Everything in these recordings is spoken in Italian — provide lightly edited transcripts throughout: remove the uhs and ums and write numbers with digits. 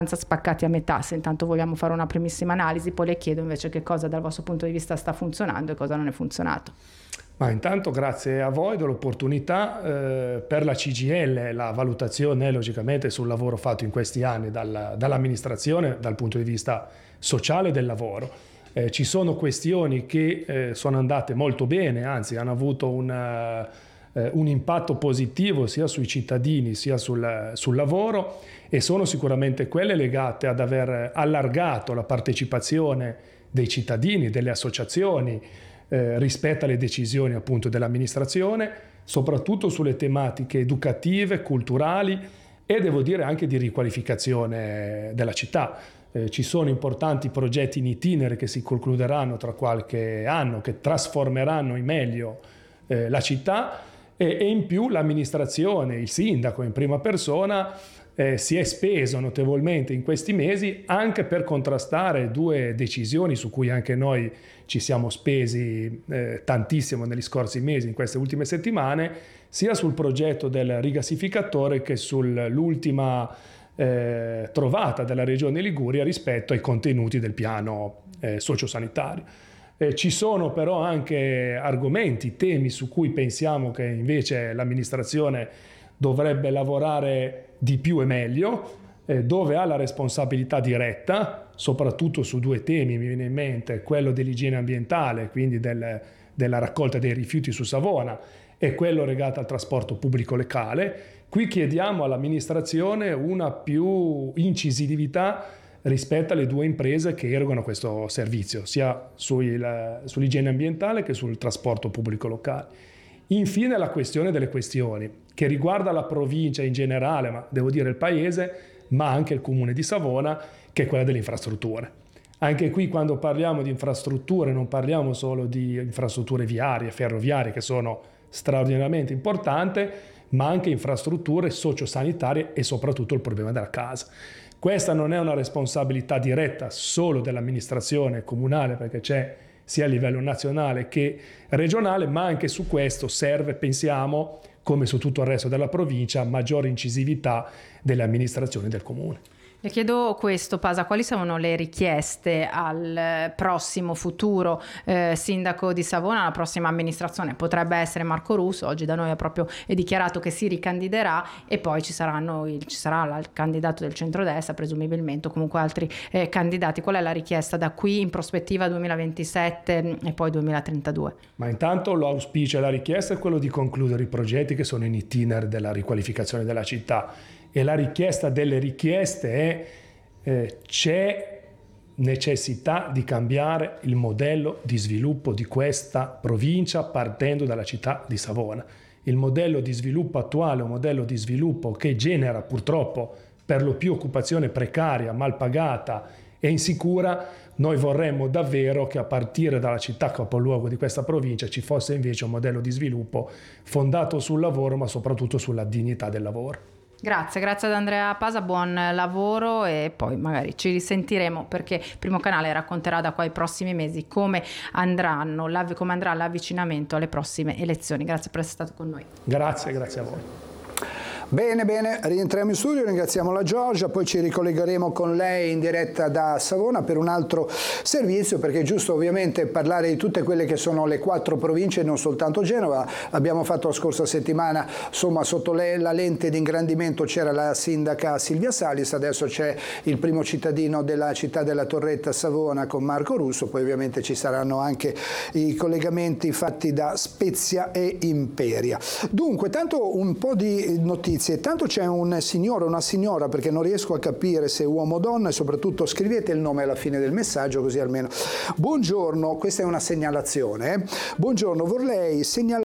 spaccati a metà. Se intanto vogliamo fare una primissima analisi, poi le chiedo invece che cosa dal vostro punto di vista sta funzionando e cosa non è funzionato. Ma intanto grazie a voi dell'opportunità. Per la CGIL la valutazione è logicamente sul lavoro fatto in questi anni dall'amministrazione dal punto di vista sociale del lavoro. Ci sono questioni che sono andate molto bene, anzi hanno avuto un impatto positivo sia sui cittadini sia sul lavoro, e sono sicuramente quelle legate ad aver allargato la partecipazione dei cittadini, delle associazioni rispetto alle decisioni appunto dell'amministrazione, soprattutto sulle tematiche educative, culturali e devo dire anche di riqualificazione della città. Ci sono importanti progetti in itinere che si concluderanno tra qualche anno, che trasformeranno in meglio la città, e in più l'amministrazione, il sindaco in prima persona, si è speso notevolmente in questi mesi anche per contrastare due decisioni su cui anche noi ci siamo spesi tantissimo negli scorsi mesi, in queste ultime settimane, sia sul progetto del rigassificatore che sull'ultima trovata della Regione Liguria rispetto ai contenuti del piano sociosanitario. Ci sono però anche argomenti, temi su cui pensiamo che invece l'amministrazione dovrebbe lavorare di più e meglio, dove ha la responsabilità diretta, soprattutto su due temi, mi viene in mente quello dell'igiene ambientale, quindi della raccolta dei rifiuti su Savona, e quello legato al trasporto pubblico locale. Qui chiediamo all'amministrazione una più incisività rispetto alle due imprese che erogano questo servizio, sia sull'igiene ambientale che sul trasporto pubblico locale. Infine la questione delle questioni, che riguarda la provincia in generale, ma devo dire il paese, ma anche il comune di Savona, che è quella delle infrastrutture. Anche qui, quando parliamo di infrastrutture, non parliamo solo di infrastrutture viarie, ferroviarie, che sono straordinariamente importanti, ma anche infrastrutture sociosanitarie e soprattutto il problema della casa. Questa non è una responsabilità diretta solo dell'amministrazione comunale, perché c'è sia a livello nazionale che regionale, ma anche su questo serve, pensiamo, come su tutto il resto della provincia, maggiore incisività delle amministrazioni del comune. Le chiedo questo, Pasa, quali sono le richieste al prossimo futuro sindaco di Savona, la prossima amministrazione? Potrebbe essere Marco Russo, oggi da noi è dichiarato che si ricandiderà, e poi ci sarà il candidato del centrodestra, presumibilmente, o comunque altri candidati. Qual è la richiesta da qui in prospettiva 2027 e poi 2032? Ma intanto l'auspicio e la richiesta è quello di concludere i progetti che sono in itinere della riqualificazione della città. E la richiesta delle richieste è c'è necessità di cambiare il modello di sviluppo di questa provincia partendo dalla città di Savona. Il modello di sviluppo attuale è un modello di sviluppo che genera purtroppo per lo più occupazione precaria, mal pagata e insicura. Noi vorremmo davvero che a partire dalla città capoluogo di questa provincia ci fosse invece un modello di sviluppo fondato sul lavoro, ma soprattutto sulla dignità del lavoro. Grazie ad Andrea Pasa, buon lavoro, e poi magari ci risentiremo, perché Primo Canale racconterà da qua ai prossimi mesi come andrà l'avvicinamento alle prossime elezioni. Grazie per essere stato con noi. Grazie a voi. Bene, rientriamo in studio, ringraziamo la Giorgia, poi ci ricollegheremo con lei in diretta da Savona per un altro servizio, perché è giusto ovviamente parlare di tutte quelle che sono le 4 province, non soltanto Genova. L'abbiamo fatto la scorsa settimana, insomma sotto la lente di ingrandimento c'era la sindaca Silvia Salis, adesso c'è il primo cittadino della città della Torretta Savona con Marco Russo, poi ovviamente ci saranno anche i collegamenti fatti da Spezia e Imperia. Dunque, tanto un po' di notizie. Tanto c'è un signore o una signora, perché non riesco a capire se è uomo o donna, e soprattutto scrivete il nome alla fine del messaggio, così almeno. Buongiorno, questa è una segnalazione. Buongiorno, vorrei segnalare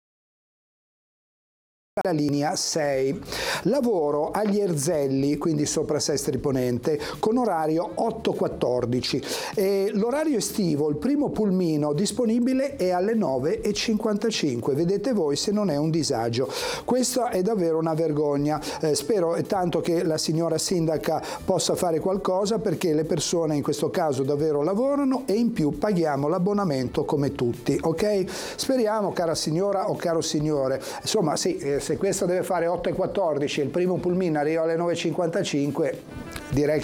la linea 6. Lavoro agli Erzelli, quindi sopra Sestri Ponente, con orario 8-14. E l'orario estivo, il primo pulmino disponibile è alle 9:55. Vedete voi se non è un disagio. Questa è davvero una vergogna. Spero tanto che la signora sindaca possa fare qualcosa, perché le persone in questo caso davvero lavorano e in più paghiamo l'abbonamento come tutti, ok? Speriamo, cara signora o caro signore, insomma sì, se questo deve fare 8:14 e il primo pulmino arriva alle 9:55, direi